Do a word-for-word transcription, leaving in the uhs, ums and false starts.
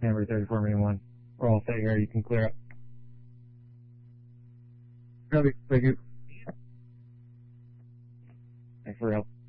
Hammer thirty-four main one. We're all set here. You can clear up. Copy. Thank you. Thanks for help.